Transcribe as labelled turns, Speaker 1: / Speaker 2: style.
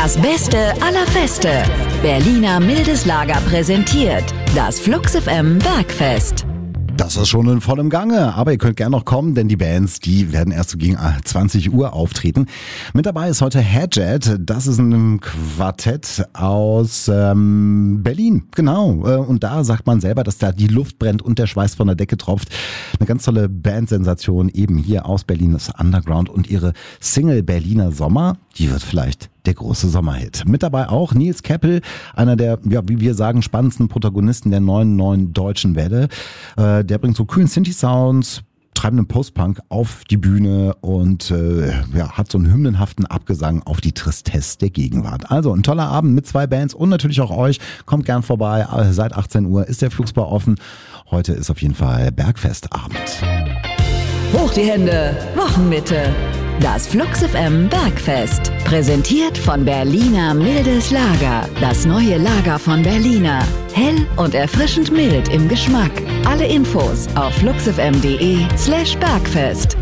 Speaker 1: Das Beste aller Feste. Berliner mildes Lager präsentiert das Flux FM Bergfest.
Speaker 2: Das ist schon in vollem Gange, aber ihr könnt gerne noch kommen, denn die Bands, die werden erst so gegen 20 Uhr auftreten. Mit dabei ist heute Hedjet, das ist ein Quartett aus Berlin, genau. Und da sagt man selber, dass da die Luft brennt und der Schweiß von der Decke tropft. Eine ganz tolle Bandsensation eben hier aus Berlin, das Underground und ihre Single Berliner Sommer, die wird vielleicht der große Sommerhit. Mit dabei auch Nils Keppel, einer der, ja, wie wir sagen, spannendsten Protagonisten der neuen deutschen Welle. Der bringt so kühlen Synthi-Sounds, treibenden Post-Punk auf die Bühne und hat so einen hymnenhaften Abgesang auf die Tristesse der Gegenwart. Also ein toller Abend mit 2 Bands und natürlich auch euch. Kommt gern vorbei. Seit 18 Uhr ist der Flugsbar offen. Heute ist auf jeden Fall Bergfestabend.
Speaker 1: Hoch die Hände, Wochenmitte. Das Flux FM Bergfest. Präsentiert von Berliner mildes Lager. Das neue Lager von Berliner. Hell und erfrischend mild im Geschmack. Alle Infos auf fluxfm.de/Bergfest.